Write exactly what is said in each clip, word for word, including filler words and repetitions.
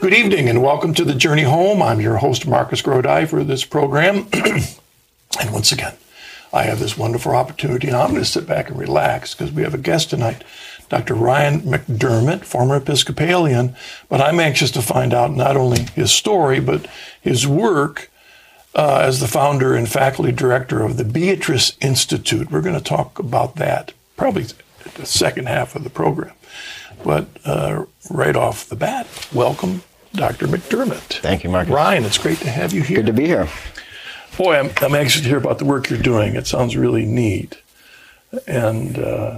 Good evening and welcome to The Journey Home. I'm your host, Marcus Grodi, for this program. And once again, I have this wonderful opportunity, and I'm going to sit back and relax because we have a guest tonight, Doctor Ryan McDermott, former Episcopalian, but I'm anxious to find out not only his story, but his work uh, as the founder and faculty director of the Beatrice Institute. We're going to talk about that probably the second half of the program. But uh, right off the bat, welcome, Doctor McDermott. Thank you, Marcus. Ryan, it's great to have you here. Good to be here. Boy, I'm, I'm anxious to hear about the work you're doing. It sounds really neat. And, uh,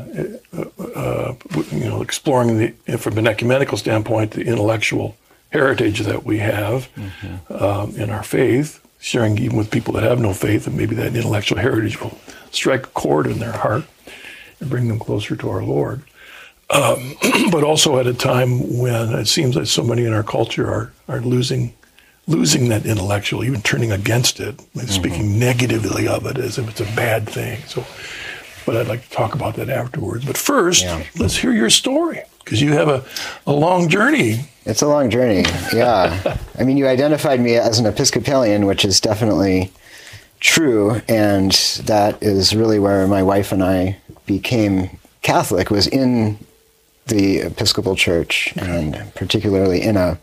uh, you know, exploring, the, from an ecumenical standpoint, the intellectual heritage that we have mm-hmm. um, in our faith, sharing even with people that have no faith, and maybe that intellectual heritage will strike a chord in their heart and bring them closer to our Lord. Um, but also at a time when it seems that so many in our culture are, are losing losing that intellectual, even turning against it, mm-hmm. speaking negatively of it as if it's a bad thing. So, but I'd like to talk about that afterwards. But first, yeah. let's hear your story, because you have a, a long journey. It's a long journey, yeah. I mean, you identified me as an Episcopalian, which is definitely true, and that is really where my wife and I became Catholic, was in the Episcopal Church, and particularly in a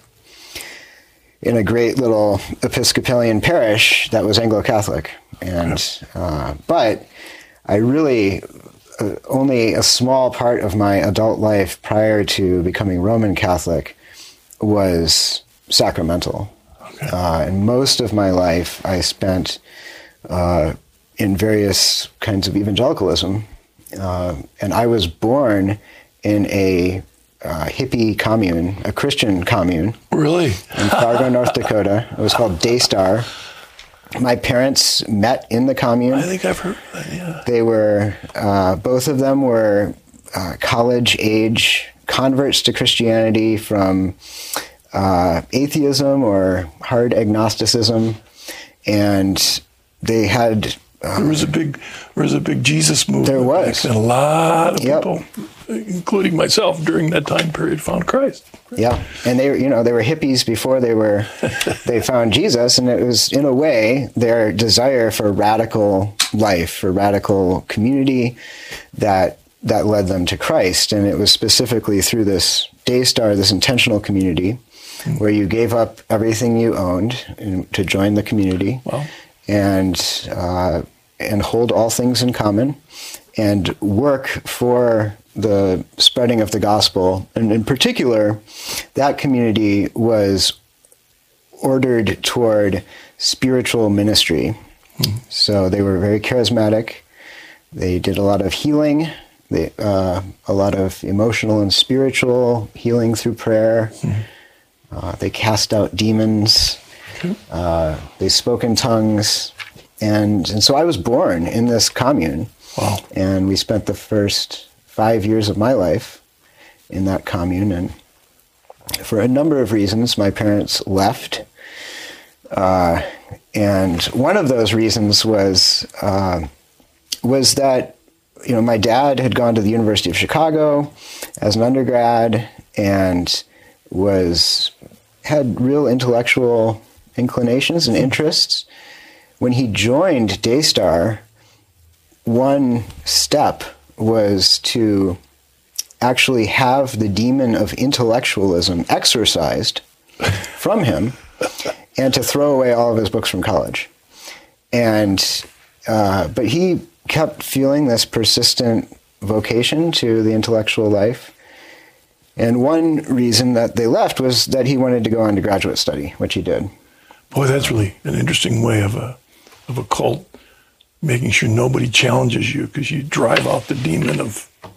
in a great little Episcopalian parish that was Anglo-Catholic. And uh, but I really uh, only a small part of my adult life prior to becoming Roman Catholic was sacramental. Okay. Uh, and most of my life I spent uh, in various kinds of evangelicalism. Uh, and I was born in a uh, hippie commune, a Christian commune. Really? In Fargo, North Dakota. It was called Daystar. My parents met in the commune. I think I've heard that, yeah. They were, uh, both of them were uh, college-age converts to Christianity from uh, atheism or hard agnosticism. And they had... There was a big, there was a big Jesus movement. There was, and a lot of yep. people, including myself, during that time period, found Christ. Yeah, and they, you know, they were hippies before they were, they found Jesus, and it was, in a way, their desire for radical life, for radical community, that that led them to Christ, and it was specifically through this Daystar, this intentional community, mm-hmm. where you gave up everything you owned in, to join the community. Wow. and uh, and hold all things in common, and work for the spreading of the gospel. And in particular, that community was ordered toward spiritual ministry. Mm. So they were very charismatic. They did a lot of healing, they, uh, a lot of emotional and spiritual healing through prayer. Mm. Uh, they cast out demons. Uh, they spoke in tongues, and and so I was born in this commune. Wow. And we spent the first five years of my life in that commune, and for a number of reasons, my parents left. Uh, and one of those reasons was uh, was that you know my dad had gone to the University of Chicago as an undergrad and was had real intellectual inclinations and interests. When he joined Daystar, one step was to actually have the demon of intellectualism exorcised from him and to throw away all of his books from college. And uh, but he kept feeling this persistent vocation to the intellectual life. And one reason that they left was that he wanted to go on to graduate study, which he did. Boy, that's really an interesting way of a of a cult, making sure nobody challenges you, because you drive out the demon of